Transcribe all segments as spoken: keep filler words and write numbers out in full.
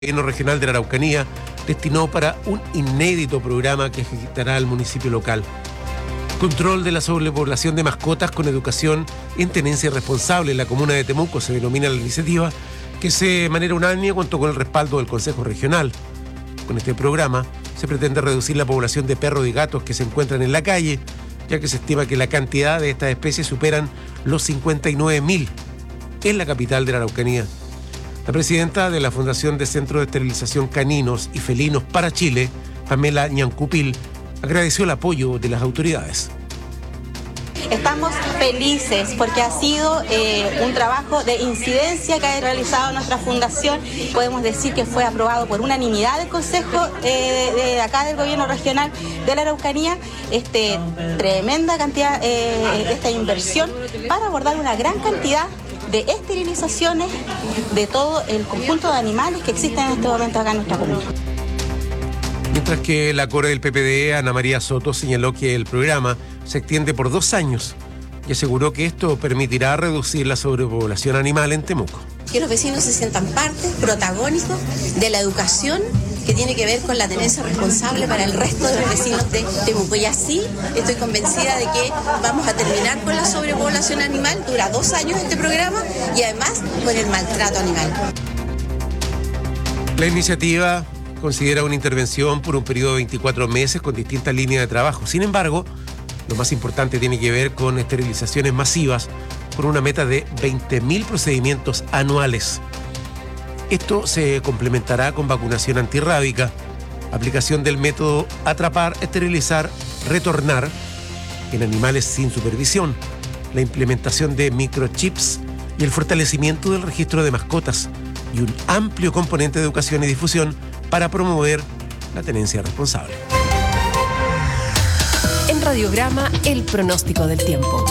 Gobierno Regional de la Araucanía destinó para un inédito programa que ejecutará el municipio local. Control de la sobrepoblación de mascotas con educación en tenencia responsable en la comuna de Temuco se denomina la iniciativa, que se de manera unánime contó con el respaldo del Consejo Regional. Con este programa se pretende reducir la población de perros y gatos que se encuentran en la calle, ya que se estima que la cantidad de estas especies superan los cincuenta y nueve mil en la capital de la Araucanía. La presidenta de la Fundación de Centros de Esterilización Caninos y Felinos para Chile, Pamela Ñancupil, agradeció el apoyo de las autoridades. Estamos felices porque ha sido eh, un trabajo de incidencia que ha realizado nuestra fundación. Podemos decir que fue aprobado por unanimidad del Consejo eh, de acá del Gobierno Regional de la Araucanía, este, tremenda cantidad eh, de esta inversión para abordar una gran cantidad de esterilizaciones de todo el conjunto de animales que existen en este momento acá en nuestra comuna. Mientras que la core del P P D, Ana María Soto, señaló que el programa se extiende por dos años y aseguró que esto permitirá reducir la sobrepoblación animal en Temuco. Que los vecinos se sientan parte, protagónicos de la educación que tiene que ver con la tenencia responsable para el resto de los vecinos de Temuco. Y así estoy convencida de que vamos a terminar con la sobrepoblación animal. Dura dos años este programa y además con el maltrato animal. La iniciativa considera una intervención por un periodo de veinticuatro meses con distintas líneas de trabajo. Sin embargo, lo más importante tiene que ver con esterilizaciones masivas por una meta de veinte mil procedimientos anuales. Esto se complementará con vacunación antirrábica, aplicación del método atrapar, esterilizar, retornar en animales sin supervisión, la implementación de microchips y el fortalecimiento del registro de mascotas y un amplio componente de educación y difusión para promover la tenencia responsable. En Radiograma, el pronóstico del tiempo.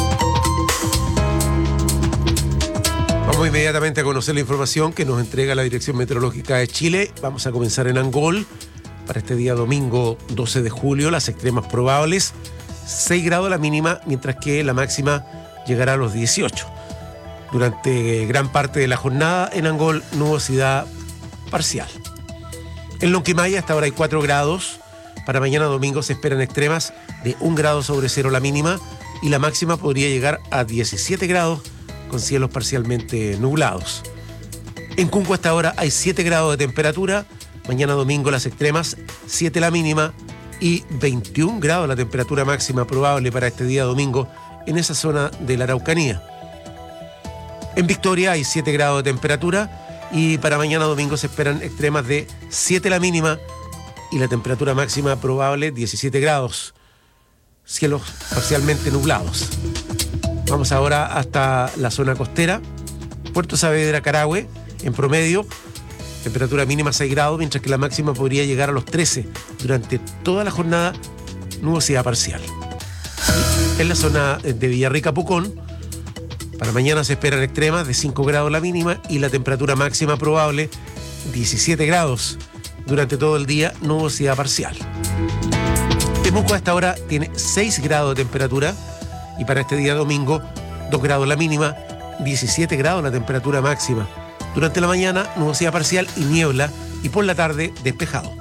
Vamos inmediatamente a conocer la información que nos entrega la Dirección Meteorológica de Chile. Vamos a comenzar en Angol. Para este día domingo doce de julio, las extremas probables, seis grados la mínima, mientras que la máxima llegará a los dieciocho. Durante gran parte de la jornada en Angol, nubosidad parcial. En Lonquimaya hasta ahora hay cuatro grados. Para mañana domingo se esperan extremas de un grado sobre cero la mínima y la máxima podría llegar a diecisiete grados con cielos parcialmente nublados. En Cunco hasta ahora hay siete grados de temperatura. Mañana domingo las extremas, siete la mínima y veintiún grados la temperatura máxima probable para este día domingo en esa zona de la Araucanía. En Victoria hay siete grados de temperatura y para mañana domingo se esperan extremas de siete la mínima y la temperatura máxima probable diecisiete grados. Cielos parcialmente nublados. Vamos ahora hasta la zona costera. Puerto Saavedra, Carahue, en promedio, temperatura mínima seis grados, mientras que la máxima podría llegar a los trece. Durante toda la jornada, nubosidad parcial. En la zona de Villarrica, Pucón, para mañana se esperan extremas de cinco grados la mínima y la temperatura máxima probable diecisiete grados. Durante todo el día, nubosidad parcial. Temuco a esta hora tiene seis grados de temperatura y para este día domingo, dos grados la mínima, diecisiete grados la temperatura máxima. Durante la mañana, nubosidad parcial y niebla y por la tarde, despejado.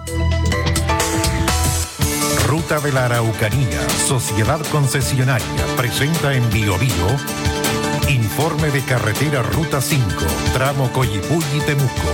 Ruta de la Araucanía, Sociedad Concesionaria, presenta en Bio Bio informe de carretera Ruta cinco, tramo Coyipulli-Temuco.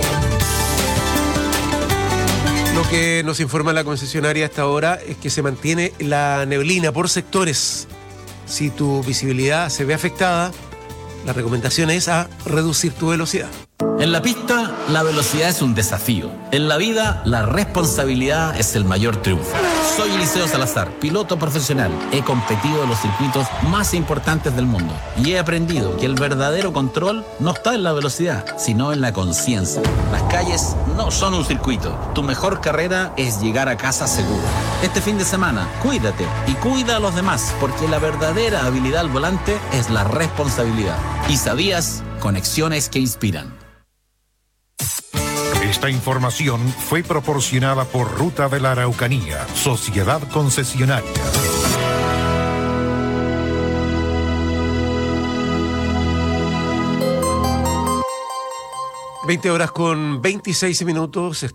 Lo que nos informa la concesionaria hasta ahora es que se mantiene la neblina por sectores. Si tu visibilidad se ve afectada, la recomendación es a reducir tu velocidad. En la pista, la velocidad es un desafío. En la vida, la responsabilidad es el mayor triunfo. Soy Eliseo Salazar, piloto profesional. He competido en los circuitos más importantes del mundo y he aprendido que el verdadero control no está en la velocidad, sino en la conciencia. Las calles no son un circuito. Tu mejor carrera es llegar a casa seguro. Este fin de semana, cuídate y cuida a los demás, porque la verdadera habilidad al volante es la responsabilidad. ¿Y sabías? Conexiones que inspiran. Esta información fue proporcionada por Ruta de la Araucanía, Sociedad Concesionaria. veinte horas con veintiséis minutos.